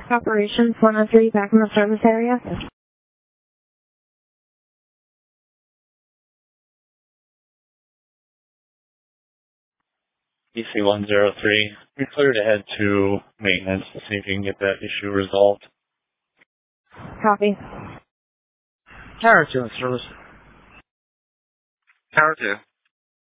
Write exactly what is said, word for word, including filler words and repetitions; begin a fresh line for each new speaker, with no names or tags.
Operations one oh three, back in the service area.
E C one oh three, you're clear to head to maintenance to see if you can get that issue resolved.
Copy.
Tower two in service.
Tower two.